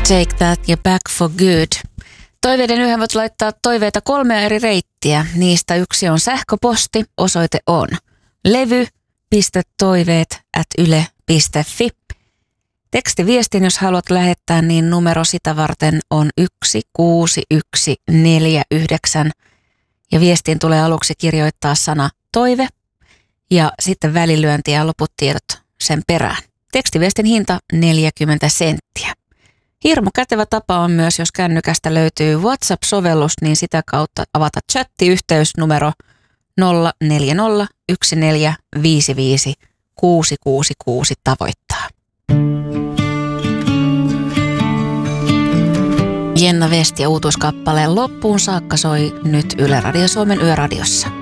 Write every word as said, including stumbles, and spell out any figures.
Take That ja Back for Good. Toiveiden yhden voit laittaa toiveita kolmea eri reittiä. Niistä yksi on sähköposti, osoite on levy piste toiveet at yle piste fi. Tekstiviestin, jos haluat lähettää, niin numero sitä varten on yksi kuusi yksi neljä yhdeksän. Ja viestiin tulee aluksi kirjoittaa sana toive ja sitten välilyönti ja loput tiedot sen perään. Tekstiviestin hinta neljäkymmentä senttiä. Hirmu kätevä tapa on myös, jos kännykästä löytyy WhatsApp-sovellus, niin sitä kautta avata chattiyhteys numero nolla neljä nolla yksi neljä viisi viisi kuusi kuusi kuusi tavoittaa. Jenna West ja uutuuskappaleen loppuun saakka soi nyt Yle Radio Suomen Yöradiossa.